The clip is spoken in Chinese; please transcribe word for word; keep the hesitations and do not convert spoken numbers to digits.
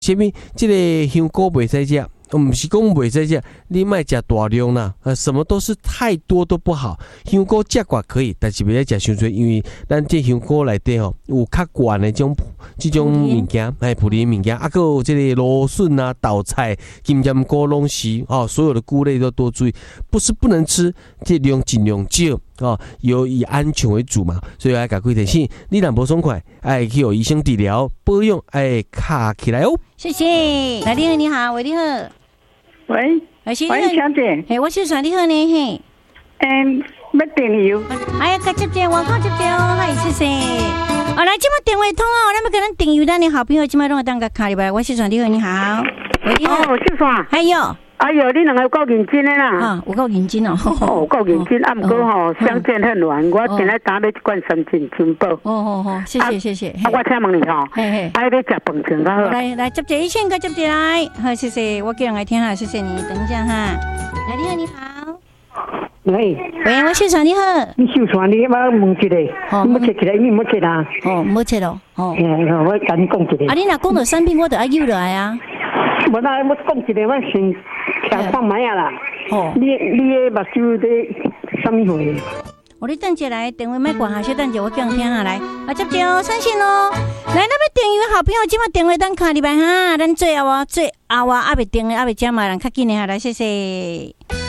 什么这个香菇袂使食。唔是讲袂使食，你莫食大量啦，呃，什么都是太多都不好。香菇食寡可以，但是袂使食伤多，因为咱这香菇内底吼有较悬的种这种物件，哎，普林物件，啊，还有这个芦笋啊、豆菜、金针菇拢是哦，所有的菇类都多注意，不是不能吃，这量尽量少哦，有以安全为主嘛，所以要甲规提醒，你若无爽快，哎，去有医生治疗保养，哎，卡起来哦。 谢谢，来你好，你好，喂，你好。 喂， 喂，小姐， 嘿，我小帅，你好呢，嘿， 嗯，要电邮。 哎呀，该接电，我靠接电哦，嗨，谢谢。哦，来，这么电话通哦，咱们跟咱电邮，咱的好朋友，今麦拢会当个卡里边。我小帅，你好，你好，喂，你好， 哦，小帅， 还有。 哎呦，你两个够认真的啦！ 啊，有够认真哦！ 哦，够认真，啊，不过吼，相见恨晚，我今日打了一罐三斤金宝。 哦哦哦，谢谢谢谢。 啊，我请问你吼， 嘿嘿， 爱要食饭前较好。 来来，接这一千个接这来，好，谢谢，我叫人来听哈，谢谢你，等一下哈。来，你好，你好。 喂， 喂，我小川你好。 你小川，你我问一个，你要切起来，你唔要切啊？ 哦，唔好切咯。哦， 我跟你讲一个。 啊，你若讲到产品，我就爱要落来啊。 无那我讲一个，我先听放麦啊啦。哦，你你的目睭在什么货？ 我你等下来，电话麦挂下，小等下我叫人听下来。啊，接接哦，相信哦。来，那么电话好朋友，今麦电话等卡里边哈，咱最后啊，最后啊，阿未定的阿未讲嘛，人较紧的下来，谢谢。